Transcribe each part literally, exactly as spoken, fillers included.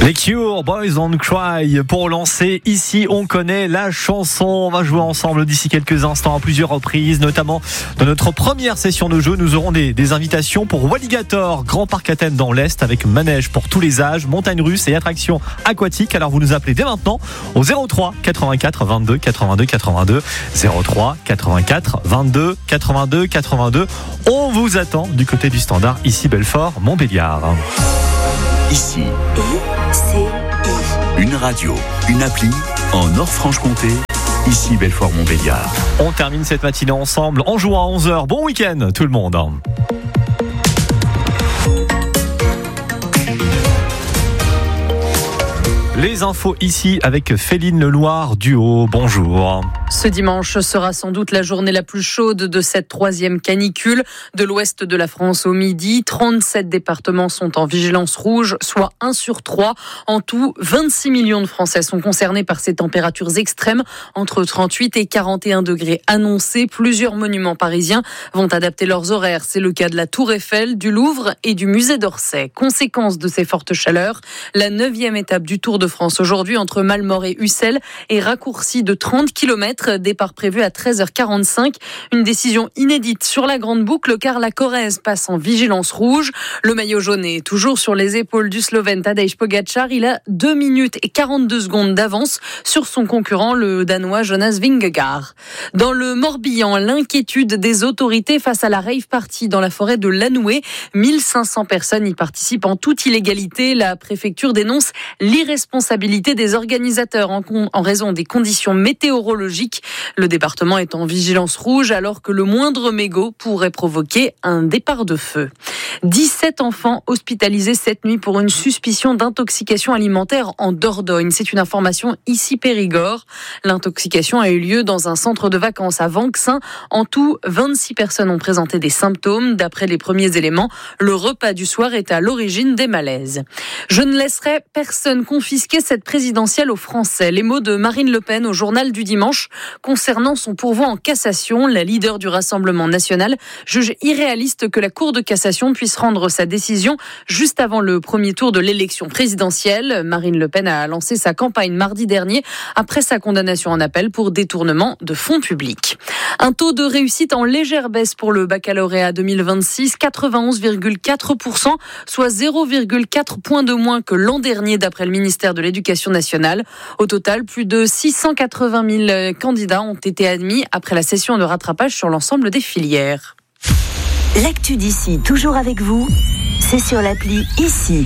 Les Cure, Boys Don't Cry. Pour lancer, ici on connaît la chanson. On va jouer ensemble d'ici quelques instants à plusieurs reprises, notamment dans notre première session de jeu. Nous aurons des, des invitations pour Walligator, Grand Parc à thème dans l'Est, avec manège pour tous les âges, montagnes russes et attractions aquatiques. Alors vous nous appelez dès maintenant au zéro trois quatre-vingt-quatre vingt-deux quatre-vingt-deux quatre-vingt-deux, zéro trois quatre-vingt-quatre vingt-deux quatre-vingt-deux quatre-vingt-deux. On vous attend du côté du standard, ici Belfort, Montbéliard. Ici, une radio, une appli en Nord-Franche-Comté. Ici Belfort-Montbéliard. On termine cette matinée ensemble en jouant à onze heures. Bon week-end tout le monde. Les infos ici avec Féline Leloir du Haut. Bonjour. Ce dimanche sera sans doute la journée la plus chaude de cette troisième canicule. De l'ouest de la France au midi, trente-sept départements sont en vigilance rouge, soit un sur trois. En tout, vingt-six millions de Français sont concernés par ces températures extrêmes, entre trente-huit et quarante et un degrés annoncés. Plusieurs monuments parisiens vont adapter leurs horaires. C'est le cas de la Tour Eiffel, du Louvre et du musée d'Orsay. Conséquence de ces fortes chaleurs, la neuvième étape du Tour de France aujourd'hui entre Malmort et Ussel est raccourcie de trente kilomètres. Départ prévu à treize heures quarante-cinq. Une décision inédite sur la grande boucle car la Corrèze passe en vigilance rouge. Le maillot jaune est toujours sur les épaules du Slovène Tadej Pogačar. Il a deux minutes et quarante-deux secondes d'avance sur son concurrent, le Danois Jonas Vingegaard. Dans le Morbihan, l'inquiétude des autorités face à la rave party dans la forêt de Lanoué. mille cinq cents personnes y participent en toute illégalité. La préfecture dénonce l'irresponsabilité des organisateurs en, con- en raison des conditions météorologiques. Le département est en vigilance rouge alors que le moindre mégot pourrait provoquer un départ de feu. dix-sept enfants hospitalisés cette nuit pour une suspicion d'intoxication alimentaire en Dordogne. C'est une information ici Périgord. L'intoxication a eu lieu dans un centre de vacances à Vanxin. En tout, vingt-six personnes ont présenté des symptômes. D'après les premiers éléments, le repas du soir est à l'origine des malaises. Je ne laisserai personne confisquer cette présidentielle aux Français. Les mots de Marine Le Pen au journal du dimanche concernant son pourvoi en cassation. La leader du Rassemblement national juge irréaliste que la Cour de cassation puisse rendre sa décision juste avant le premier tour de l'élection présidentielle. Marine Le Pen a lancé sa campagne mardi dernier après sa condamnation en appel pour détournement de fonds publics. Un taux de réussite en légère baisse pour le baccalauréat deux mille vingt-six, quatre-vingt-onze virgule quatre pour cent, soit zéro virgule quatre points de moins que l'an dernier d'après le ministère de l'Éducation nationale. Au total, plus de six cent quatre-vingt mille candidats ont été admis après la session de rattrapage sur l'ensemble des filières. L'actu d'ici, toujours avec vous, c'est sur l'appli Ici.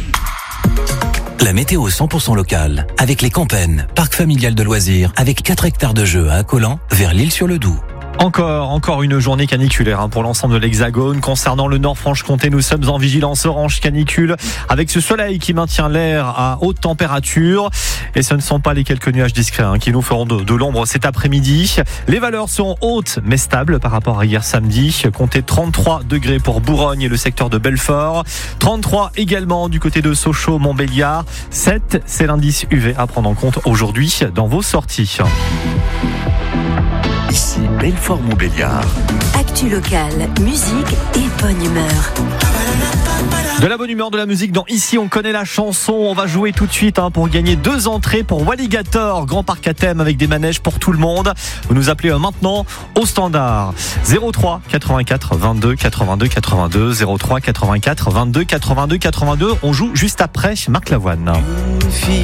La météo cent pour cent locale, avec les Campennes, parc familial de loisirs, avec quatre hectares de jeux à Accolant, vers l'Île-sur-le-Doubs. Encore, encore une journée caniculaire hein, pour l'ensemble de l'Hexagone. Concernant le Nord-Franche-Comté, nous sommes en vigilance orange canicule avec ce soleil qui maintient l'air à haute température. Et ce ne sont pas les quelques nuages discrets hein, qui nous feront de, de l'ombre cet après-midi. Les valeurs seront hautes mais stables par rapport à hier samedi. Comptez trente-trois degrés pour Bourgogne et le secteur de Belfort. trente-trois également du côté de Sochaux, Montbéliard. sept, c'est l'indice U V à prendre en compte aujourd'hui dans vos sorties. Ici Belfort-Montbéliard. Actu locale, musique et bonne humeur. De la bonne humeur, de la musique dans Ici on connaît la chanson. On va jouer tout de suite hein, pour gagner deux entrées pour Walligator, Grand Parc à thème avec des manèges pour tout le monde. Vous nous appelez euh, maintenant au standard zéro trois quatre-vingt-quatre vingt-deux quatre-vingt-deux quatre-vingt-deux, zéro trois quatre-vingt-quatre vingt-deux quatre-vingt-deux quatre-vingt-deux. On joue juste après Marc Lavoine. Une fille